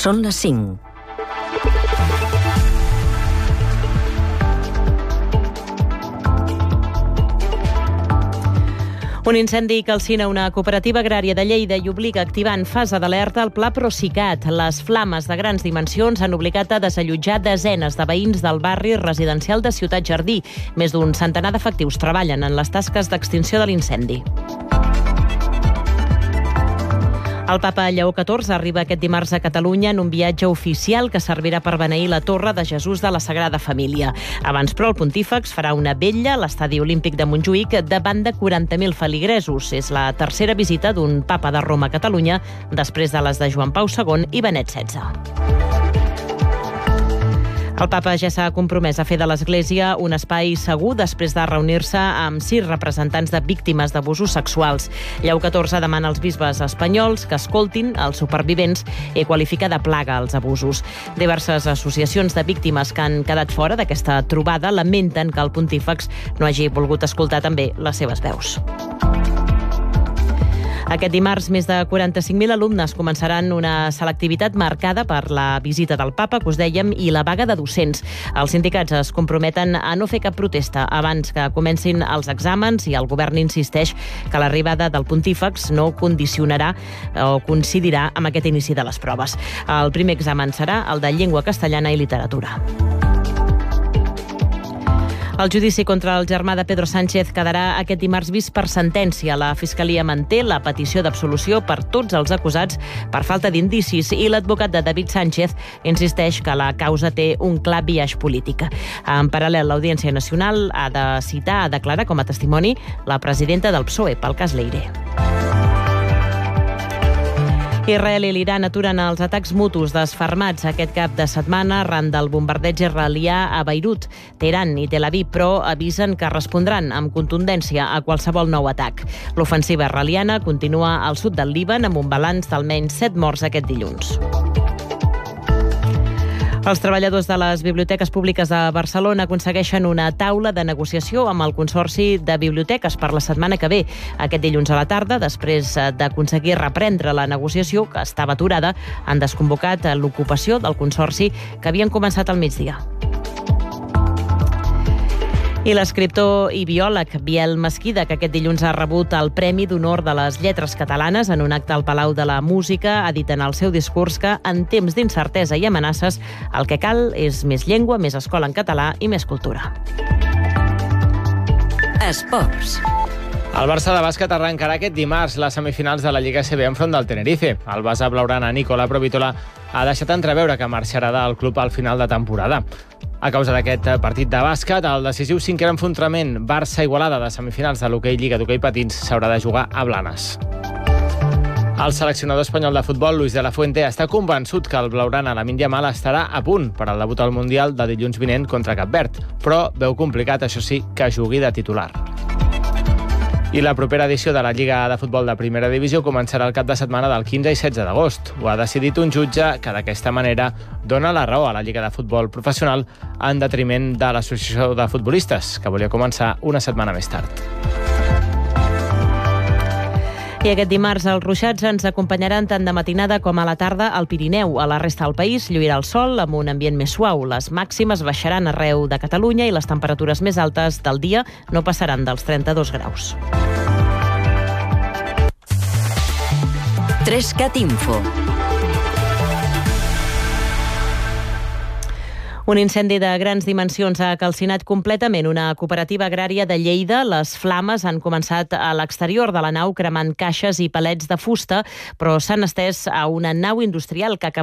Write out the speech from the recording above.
Són les 5. Un incendi calcina una cooperativa agrària de Lleida i obliga a activar en fase d'alerta el Pla Procicat. Les flames de grans dimensions han obligat a desallotjar desenes de veïns del barri residencial de Ciutat Jardí. Més d'un centenar d'efectius treballen en les tasques d'extinció de l'incendi. El papa Lleó XIV arriba aquest dimarts a Catalunya en un viatge oficial que servirà per beneir la Torre de Jesús de la Sagrada Família. Abans, però, el pontífex farà una vetlla a l'Estadi Olímpic de Montjuïc davant de 40.000 feligresos. És la tercera visita d'un papa de Roma a Catalunya després de les de Joan Pau II i Benet XVI. El papa ja s'ha compromès a fer de l'Església un espai segur després de reunir-se amb 6 representants de víctimes d'abusos sexuals. Lleó XIV demana als bisbes espanyols que escoltin els supervivents i qualifica de plaga els abusos. Diverses associacions de víctimes que han quedat fora d'aquesta trobada lamenten que el pontífex no hagi volgut escoltar també les seves veus. Aquest dimarts, més de 45.000 alumnes començaran una selectivitat marcada per la visita del papa, que us dèiem, i la vaga de docents. Els sindicats es comprometen a no fer cap protesta abans que comencin els exàmens i el govern insisteix que l'arribada del pontífex no condicionarà o coincidirà amb aquest inici de les proves. El primer examen serà el de llengua castellana i literatura. El judici contra el germà de Pedro Sánchez quedarà aquest dimarts vist per sentència. La Fiscalia manté la petició d'absolució per tots els acusats per falta d'indicis i l'advocat de David Sánchez insisteix que la causa té un clar biaix polític. En paral·lel, l'Audiència Nacional ha de citar a declarar com a testimoni la presidenta del PSOE pel cas Leire. Israel i l'Iran aturen els atacs mutus desfermats aquest cap de setmana arran del bombardeig israelià a Beirut. Teheran i Tel Aviv, però, avisen que respondran amb contundència a qualsevol nou atac. L'ofensiva israeliana continua al sud del Líban amb un balanç d'almenys 7 morts aquest dilluns. Els treballadors de les biblioteques públiques de Barcelona aconsegueixen una taula de negociació amb el Consorci de Biblioteques per la setmana que ve. Aquest dilluns a la tarda, després d'aconseguir reprendre la negociació que estava aturada, han desconvocat l'ocupació del Consorci que havien començat al migdia. I l'escriptor i biòleg Biel Mesquida, que aquest dilluns ha rebut el Premi d'Honor de les Lletres Catalanes en un acte al Palau de la Música, ha dit en el seu discurs que en temps d'incertesa i amenaces el que cal és més llengua, més escola en català i més cultura. Esports. El Barça de bàsquet arrencarà aquest dimarts les semifinals de la Lliga ACB enfront del Tenerife. El base blaugrana Nicola Provitola ha deixat entreveure que marxarà del club al final de temporada. A causa d'aquest partit de bàsquet, el decisiu cinquè enfrontament Barça-Igualada de semifinals de l'hoquei Lliga d'Hoquei Patins s'haurà de jugar a Blanes. El seleccionador espanyol de futbol, Luis de la Fuente, està convençut que el blaugrana Lamine Yamal estarà a punt per al debut al Mundial de dilluns vinent contra Cap Verd, però veu complicat, això sí, que jugui de titular. I la propera edició de la Lliga de Futbol de Primera Divisió començarà el cap de setmana del 15 i 16 d'agost. Ho ha decidit un jutge que d'aquesta manera dona la raó a la Lliga de Futbol Professional en detriment de l'Associació de Futbolistes, que volia començar una setmana més tard. I aquest dimarts els ruixats ens acompanyaran tant de matinada com a la tarda al Pirineu. A la resta del país lluirà el sol amb un ambient més suau. Les màximes baixaran arreu de Catalunya i les temperatures més altes del dia no passaran dels 32 graus. 3CAT Info. Un incendi de grans dimensions ha calcinat completament una cooperativa agrària de Lleida. Les flames han començat a l'exterior de la nau cremant caixes i palets de fusta, però s'han estès a una nau industrial que